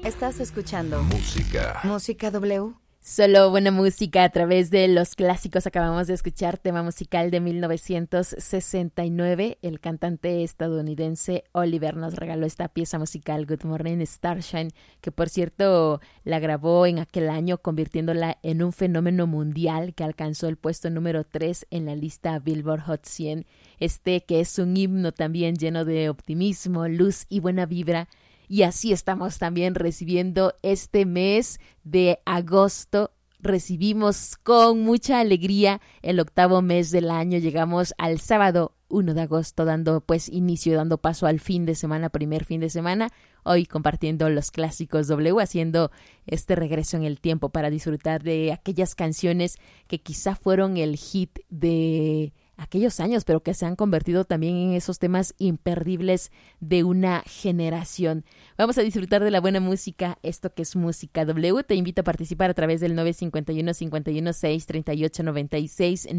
Estás escuchando Música W. Solo buena música a través de los clásicos. Acabamos de escuchar tema musical de 1969. El cantante estadounidense Oliver nos regaló esta pieza musical, Good Morning Starshine, que por cierto la grabó en aquel año, convirtiéndola en un fenómeno mundial que alcanzó el puesto número 3 en la lista Billboard Hot 100. Que es un himno también lleno de optimismo, luz y buena vibra. Y así estamos también recibiendo este mes de agosto. Recibimos con mucha alegría el 8º mes del año. Llegamos al sábado 1 de agosto dando paso al fin de semana, primer fin de semana. Hoy compartiendo los clásicos W, haciendo este regreso en el tiempo para disfrutar de aquellas canciones que quizá fueron el hit de aquellos años, pero que se han convertido también en esos temas imperdibles de una generación. Vamos a disfrutar de la buena música, esto que es Música W. Te invito a participar a través del 951-516-3896,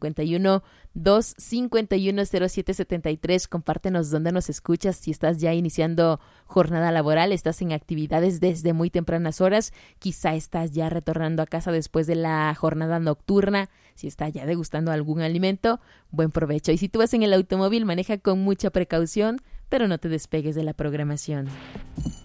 951-251-0773. Compártenos dónde nos escuchas, si estás ya iniciando jornada laboral, estás en actividades desde muy tempranas horas, quizá estás ya retornando a casa después de la jornada nocturna, si estás ya degustando algún alimento, buen provecho. Y si tú vas en el automóvil, maneja con mucha precaución, pero no te despegues de la programación.